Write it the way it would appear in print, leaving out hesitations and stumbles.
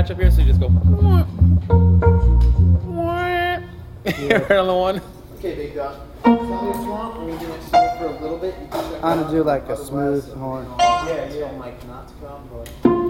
patch up here, so you just go. Heard another one? Okay, big dog. Tell me what you want. We're gonna do it for a little bit. You can check I'm it gonna do out. like a Otherwise, smooth horn. Yeah, yeah. Like not to come, but.